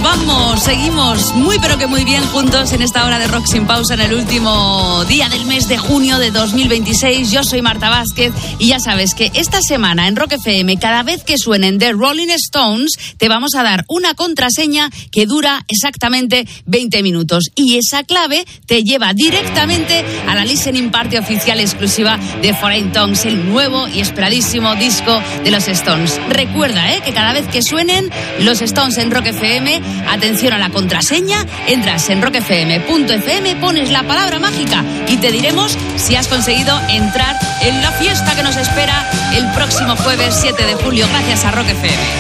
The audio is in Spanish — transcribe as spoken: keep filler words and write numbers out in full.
vamos, seguimos muy pero que muy bien juntos en esta hora de Rock Sin Pausa en el último día del mes de junio de dos mil veintiséis. Yo soy Marta Vázquez y ya sabes que esta semana en Rock F M, cada vez que suenen The Rolling Stones, te vamos a dar una contraseña que dura exactamente veinte minutos y esa clave te lleva directamente a la listening party oficial exclusiva de Foreign Tongues, el nuevo y esperadísimo disco de los Stones. Recuerda eh, que cada vez que suenen los Stones en Rock F M, atención a la contraseña, entras en rock f m punto f m, pones la palabra mágica y te diremos si has conseguido entrar en la fiesta que nos espera el próximo jueves siete de julio gracias a Rock F M.